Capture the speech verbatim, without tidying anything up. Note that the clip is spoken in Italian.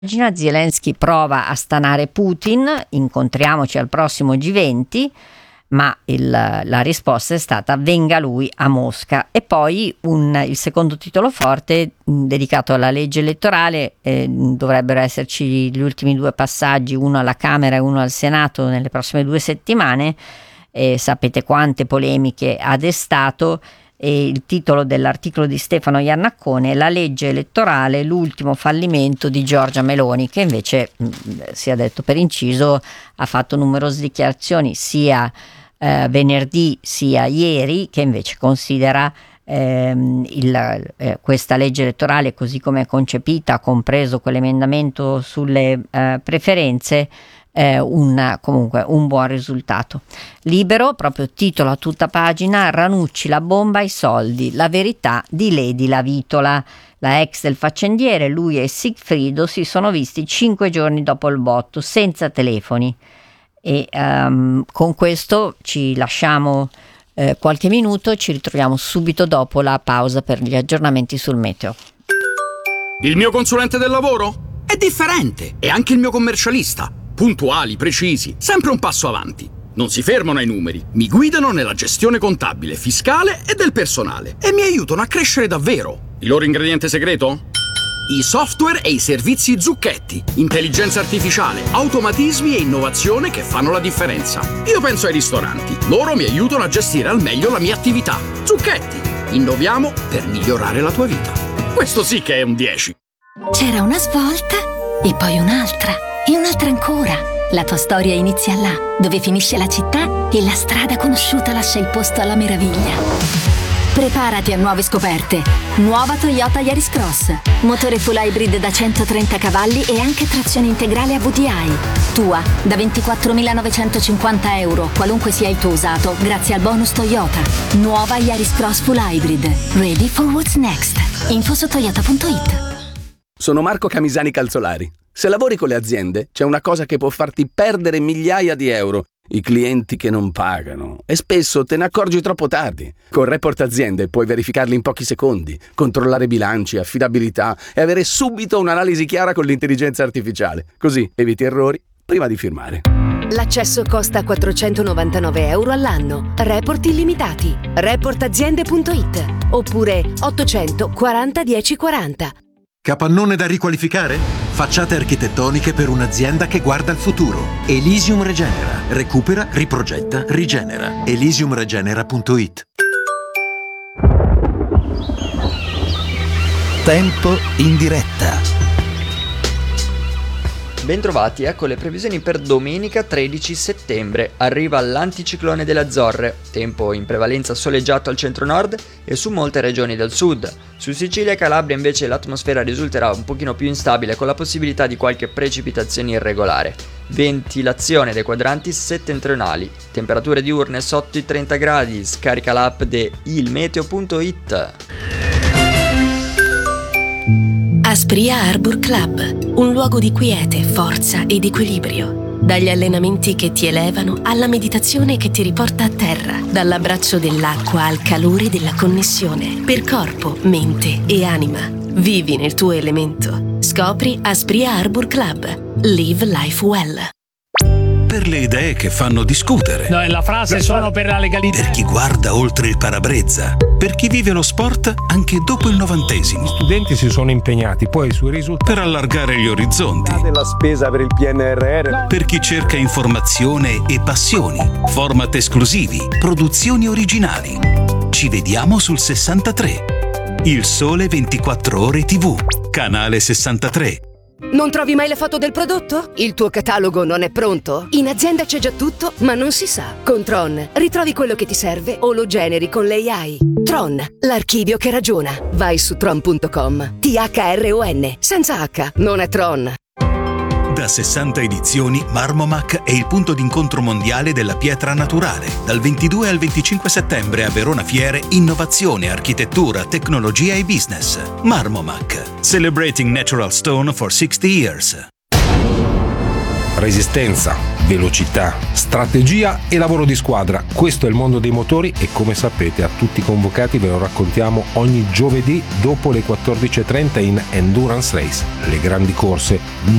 Zelensky prova a stanare Putin, incontriamoci al prossimo G venti, ma il, la risposta è stata venga lui a Mosca. E poi un, il secondo titolo forte mh, dedicato alla legge elettorale, eh, dovrebbero esserci gli ultimi due passaggi, uno alla Camera e uno al Senato nelle prossime due settimane, eh, sapete quante polemiche ha destato. E il titolo dell'articolo di Stefano Iannaccone: la legge elettorale, l'ultimo fallimento di Giorgia Meloni, che invece, mh, sia detto per inciso, ha fatto numerose dichiarazioni sia eh, venerdì sia ieri, che invece considera ehm, il, eh, questa legge elettorale così come è concepita, compreso quell'emendamento sulle eh, preferenze, Eh, un, comunque un buon risultato. Libero, proprio titolo a tutta pagina: Ranucci, la bomba ai soldi, la verità di Lady Lavitola. La ex del faccendiere, lui e Sigfrido si sono visti cinque giorni dopo il botto, senza telefoni. E um, con questo ci lasciamo eh, qualche minuto, ci ritroviamo subito dopo la pausa per gli aggiornamenti sul meteo. Il mio consulente del lavoro è differente, e anche il mio commercialista. Puntuali, precisi, sempre un passo avanti. Non si fermano ai numeri, mi guidano nella gestione contabile, fiscale e del personale e mi aiutano a crescere davvero. Il loro ingrediente segreto? I software e i servizi Zucchetti. Intelligenza artificiale, automatismi e innovazione che fanno la differenza. Io penso ai ristoranti, loro mi aiutano a gestire al meglio la mia attività. Zucchetti, innoviamo per migliorare la tua vita. Questo sì che è un dieci. C'era una svolta e poi un'altra. E un'altra ancora. La tua storia inizia là, dove finisce la città e la strada conosciuta lascia il posto alla meraviglia. Preparati a nuove scoperte. Nuova Toyota Yaris Cross. Motore full hybrid da centotrenta cavalli e anche trazione integrale a V D I. Tua da ventiquattromilanovecentocinquanta euro, qualunque sia il tuo usato, grazie al bonus Toyota. Nuova Yaris Cross full hybrid. Ready for what's next. Info su toyota punto it. Sono Marco Camisani Calzolari. Se lavori con le aziende, c'è una cosa che può farti perdere migliaia di euro: i clienti che non pagano. E spesso te ne accorgi troppo tardi. Con Report Aziende puoi verificarli in pochi secondi, controllare bilanci, affidabilità e avere subito un'analisi chiara con l'intelligenza artificiale. Così eviti errori prima di firmare. L'accesso costa quattrocentonovantanove euro all'anno. Report illimitati. report aziende punto it oppure ottocento quaranta dieci quaranta. Capannone da riqualificare? Facciate architettoniche per un'azienda che guarda al futuro. Elysium Regenera. Recupera, riprogetta, rigenera. elysium regenera punto it. Tempo in diretta. Bentrovati, ecco le previsioni per domenica tredici settembre. Arriva l'anticiclone delle Azzorre, tempo in prevalenza soleggiato al centro-nord e su molte regioni del sud. Su Sicilia e Calabria invece l'atmosfera risulterà un pochino più instabile, con la possibilità di qualche precipitazione irregolare. Ventilazione dei quadranti settentrionali, temperature diurne sotto i trenta gradi. Scarica l'app di ilmeteo punto it. Aspria Arbor Club, un luogo di quiete, forza ed equilibrio. Dagli allenamenti che ti elevano alla meditazione che ti riporta a terra, dall'abbraccio dell'acqua al calore della connessione, per corpo, mente e anima. Vivi nel tuo elemento. Scopri Aspria Arbor Club. Live life well. Per le idee che fanno discutere. No, la frase sono per la legalità. Per chi guarda oltre il parabrezza. Per chi vive lo sport anche dopo il novantesimo. Gli studenti si sono impegnati poi sui risultati. Per allargare gli orizzonti. Della spesa per il P N R R. No. Per chi cerca informazione e passioni. Format esclusivi. Produzioni originali. Ci vediamo sul sessantatré. Il Sole ventiquattro Ore tivù. Canale sessantatré. Non trovi mai le foto del prodotto? Il tuo catalogo non è pronto? In azienda c'è già tutto, ma non si sa. Con Tron ritrovi quello che ti serve o lo generi con l'A I. Tron, l'archivio che ragiona. Vai su tron punto com. T H R O N, senza H, non è Tron. Da sessanta edizioni, Marmomac è il punto d'incontro mondiale della pietra naturale. Dal ventidue al venticinque settembre a Verona Fiere, innovazione, architettura, tecnologia e business. Marmomac, celebrating natural stone for sixty years. Resistenza, velocità, strategia e lavoro di squadra. Questo è il mondo dei motori e, come sapete, a tutti i convocati ve lo raccontiamo ogni giovedì dopo le quattordici e trenta in Endurance Race, le grandi corse